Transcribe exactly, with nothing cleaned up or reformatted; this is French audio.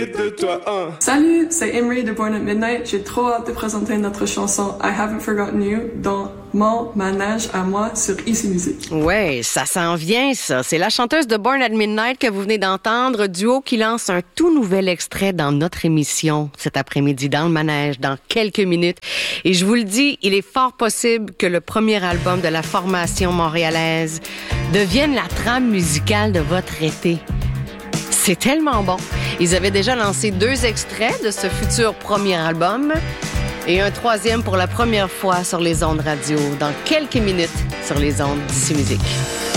De toi, hein. Salut, c'est Emery de Born at Midnight. J'ai trop hâte de présenter notre chanson I Haven't Forgotten You dans mon manège à moi sur Ici Musique. Ouais, ça s'en vient, ça. C'est la chanteuse de Born at Midnight que vous venez d'entendre, duo qui lance un tout nouvel extrait dans notre émission cet après-midi dans le manège, dans quelques minutes. Et je vous le dis, il est fort possible que le premier album de la formation montréalaise devienne la trame musicale de votre été. C'est tellement bon. Ils avaient déjà lancé deux extraits de ce futur premier album et un troisième pour la première fois sur les ondes radio dans quelques minutes sur les ondes d'Ici Musique.